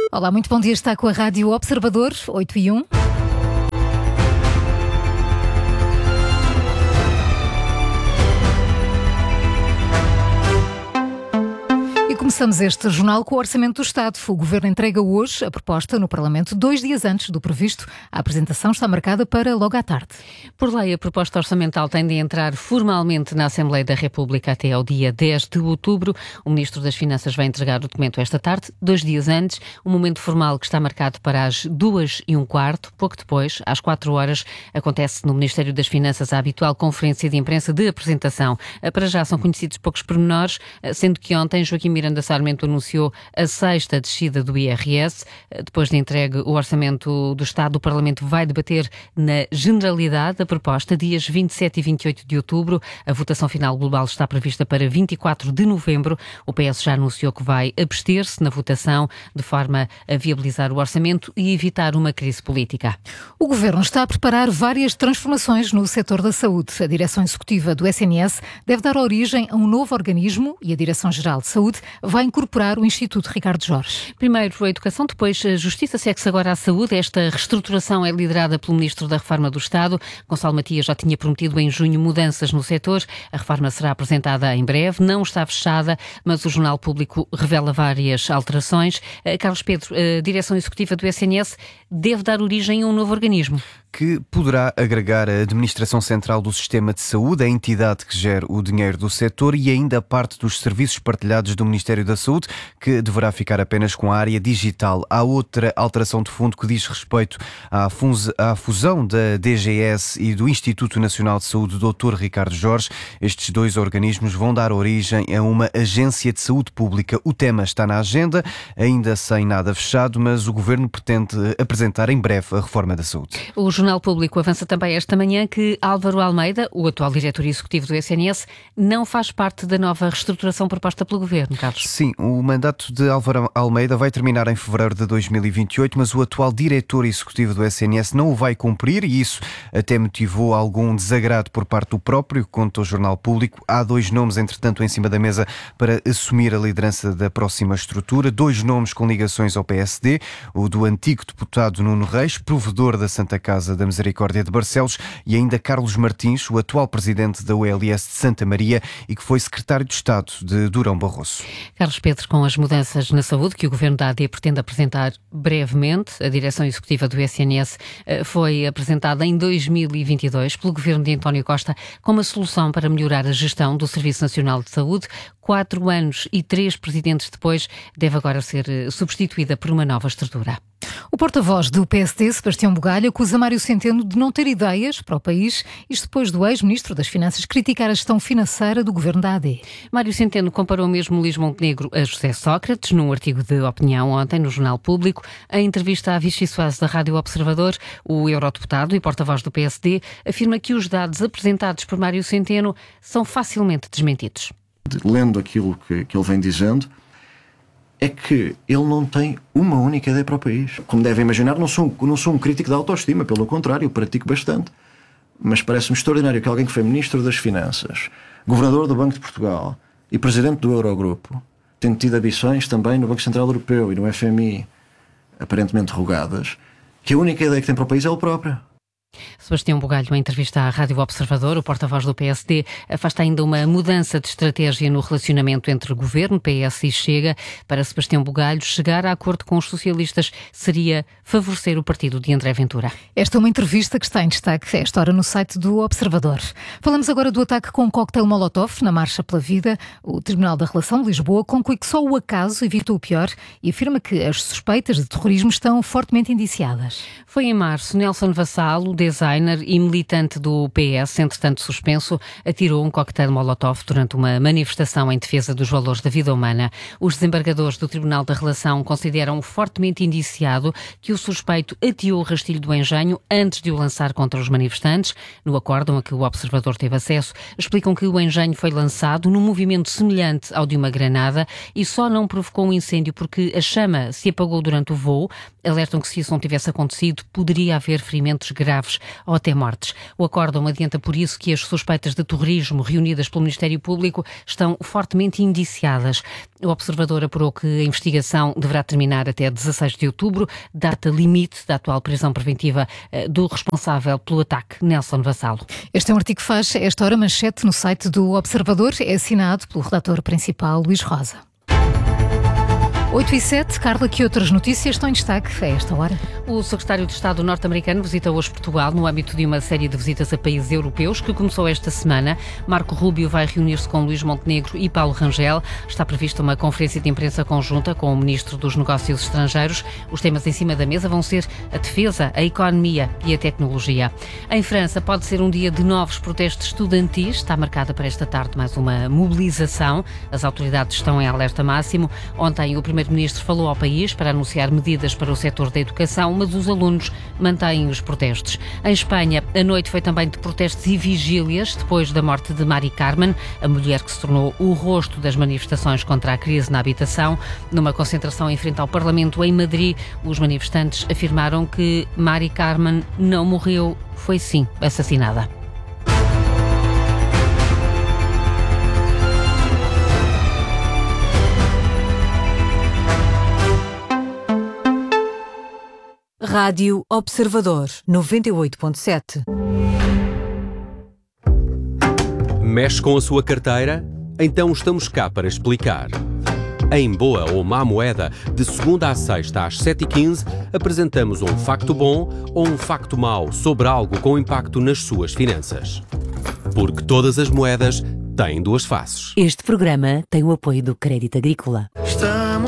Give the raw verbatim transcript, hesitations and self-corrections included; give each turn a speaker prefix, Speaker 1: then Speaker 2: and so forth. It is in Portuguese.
Speaker 1: Olá, muito bom dia. Está com a Rádio Observador, oito e um. Começamos este jornal com o Orçamento do Estado. O Governo entrega hoje a proposta no Parlamento, dois dias antes do previsto. A apresentação está marcada para logo à tarde.
Speaker 2: Por lei, a proposta orçamental tem de entrar formalmente na Assembleia da República até ao dia dez de outubro. O Ministro das Finanças vai entregar o documento esta tarde, dois dias antes. O momento formal que está marcado para as duas e um quarto. Pouco depois, às quatro horas, acontece no Ministério das Finanças a habitual conferência de imprensa de apresentação. Para já são conhecidos poucos pormenores, sendo que ontem Joaquim Miranda Sarmento anunciou a sexta descida do I R S. Depois de entregue o Orçamento do Estado, o Parlamento vai debater na generalidade a proposta dias vinte e sete e vinte e oito de outubro. A votação final global está prevista para vinte e quatro de novembro. O P S já anunciou que vai abster-se na votação de forma a viabilizar o orçamento e evitar uma crise política.
Speaker 1: O Governo está a preparar várias transformações no setor da saúde. A Direção Executiva do S N S deve dar origem a um novo organismo e a Direção-Geral de Saúde vai incorporar o Instituto Ricardo Jorge.
Speaker 2: Primeiro a Educação, depois a Justiça, segue-se agora à Saúde. Esta reestruturação é liderada pelo Ministro da Reforma do Estado. Gonçalo Matias já tinha prometido em junho mudanças no setor. A reforma será apresentada em breve, não está fechada, mas o Jornal Público revela várias alterações. Carlos Pedro, a Direção Executiva do S N S deve dar origem a um novo organismo
Speaker 3: que poderá agregar a Administração Central do Sistema de Saúde, a entidade que gera o dinheiro do setor, e ainda parte dos serviços partilhados do Ministério da Saúde, que deverá ficar apenas com a área digital. Há outra alteração de fundo que diz respeito à, fus- à fusão da D G S e do Instituto Nacional de Saúde, doutor Ricardo Jorge. Estes dois organismos vão dar origem a uma agência de saúde pública. O tema está na agenda, ainda sem nada fechado, mas o Governo pretende apresentar em breve a reforma da saúde.
Speaker 2: O Jornal Público avança também esta manhã que Álvaro Almeida, o atual diretor executivo do S N S, não faz parte da nova reestruturação proposta pelo Governo, Carlos.
Speaker 3: Sim, o mandato de Álvaro Almeida vai terminar em fevereiro de dois mil e vinte e oito, mas o atual diretor executivo do S N S não o vai cumprir e isso até motivou algum desagrado por parte do próprio, conta o Jornal Público. Há dois nomes, entretanto, em cima da mesa para assumir a liderança da próxima estrutura, dois nomes com ligações ao P S D, o do antigo deputado Nuno Reis, provedor da Santa Casa da Misericórdia de Barcelos, e ainda Carlos Martins, o atual presidente da U L S de Santa Maria e que foi secretário de Estado de Durão Barroso.
Speaker 2: Carlos Pedro, com as mudanças na saúde que o Governo da A D pretende apresentar brevemente, a direção executiva do S N S foi apresentada em dois mil e vinte e dois pelo Governo de António Costa como uma solução para melhorar a gestão do Serviço Nacional de Saúde. Quatro anos e três presidentes depois, deve agora ser substituída por uma nova estrutura.
Speaker 1: O porta-voz do P S D, Sebastião Bugalho, acusa Mário Centeno de não ter ideias para o país, isto depois do ex-ministro das Finanças criticar a gestão financeira do governo da A D.
Speaker 2: Mário Centeno comparou mesmo Luís Montenegro a José Sócrates, num artigo de opinião ontem no Jornal Público. Em entrevista à Vichy Soares da Rádio Observador, o eurodeputado e porta-voz do P S D afirma que os dados apresentados por Mário Centeno são facilmente desmentidos.
Speaker 4: Lendo aquilo que, que ele vem dizendo, é que ele não tem uma única ideia para o país. Como devem imaginar, não sou, não sou um crítico da autoestima, pelo contrário, eu pratico bastante. Mas parece-me extraordinário que alguém que foi Ministro das Finanças, Governador do Banco de Portugal e Presidente do Eurogrupo, tendo tido ambições também no Banco Central Europeu e no F M I, aparentemente rogadas, que a única ideia que tem para o país é ele próprio.
Speaker 2: Sebastião Bugalho, em entrevista à Rádio Observador, o porta-voz do P S D afasta ainda uma mudança de estratégia no relacionamento entre Governo, P S e Chega. Para Sebastião Bugalho, chegar a acordo com os socialistas seria favorecer o partido de André Ventura.
Speaker 1: Esta é uma entrevista que está em destaque a esta hora no site do Observador. Falamos agora do ataque com um coquetel Molotov na Marcha pela Vida. O Tribunal da Relação de Lisboa conclui que só o acaso evitou o pior e afirma que as suspeitas de terrorismo estão fortemente indiciadas.
Speaker 2: Foi em março, Nelson Vassalo, designer e militante do P S, entretanto suspenso, atirou um coquetel Molotov durante uma manifestação em defesa dos valores da vida humana. Os desembargadores do Tribunal da Relação consideram fortemente indiciado que o suspeito ateou o rastilho do engenho antes de o lançar contra os manifestantes. No acórdão a que o Observador teve acesso, explicam que o engenho foi lançado num movimento semelhante ao de uma granada e só não provocou um incêndio porque a chama se apagou durante o voo. Alertam que se isso não tivesse acontecido, poderia haver ferimentos graves graves ou até mortes. O acórdão adianta por isso que as suspeitas de terrorismo reunidas pelo Ministério Público estão fortemente indiciadas. O Observador apurou que a investigação deverá terminar até dezasseis de outubro, data limite da atual prisão preventiva do responsável pelo ataque, Nelson Vassalo.
Speaker 1: Este é um artigo que faz esta hora manchete no site do Observador. É assinado pelo redator principal, Luís Rosa. oito e sete, Carla, que outras notícias estão em destaque a esta hora?
Speaker 2: O secretário de Estado norte-americano visita hoje Portugal no âmbito de uma série de visitas a países europeus que começou esta semana. Marco Rubio vai reunir-se com Luís Montenegro e Paulo Rangel. Está prevista uma conferência de imprensa conjunta com o Ministro dos Negócios Estrangeiros. Os temas em cima da mesa vão ser a defesa, a economia e a tecnologia. Em França pode ser um dia de novos protestos estudantis. Está marcada para esta tarde mais uma mobilização. As autoridades estão em alerta máximo. Ontem o Primeiro-Ministro falou ao país para anunciar medidas para o setor da educação, mas os alunos mantêm os protestos. Em Espanha, a noite foi também de protestos e vigílias, depois da morte de Mari Carmen, a mulher que se tornou o rosto das manifestações contra a crise na habitação. Numa concentração em frente ao Parlamento em Madrid, os manifestantes afirmaram que Mari Carmen não morreu, foi sim assassinada.
Speaker 5: Rádio Observador, noventa e oito ponto sete.
Speaker 6: Mexe com a sua carteira? Então estamos cá para explicar. Em Boa ou Má Moeda, de segunda a sexta às sete e quinze, apresentamos um facto bom ou um facto mau sobre algo com impacto nas suas finanças. Porque todas as moedas têm duas faces.
Speaker 5: Este programa tem o apoio do Crédito Agrícola.
Speaker 4: Estamos